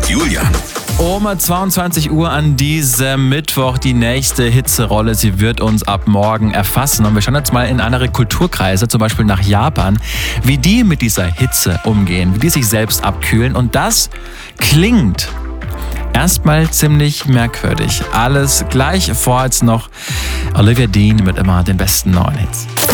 Julian. Um 22 Uhr an diesem Mittwoch die nächste Hitzerolle. Sie wird uns ab morgen erfassen. Und wir schauen jetzt mal in andere Kulturkreise, zum Beispiel nach Japan, wie die mit dieser Hitze umgehen, wie die sich selbst abkühlen. Und das klingt erstmal ziemlich merkwürdig. Alles gleich, vor jetzt noch Olivia Dean mit immer den besten neuen Hits.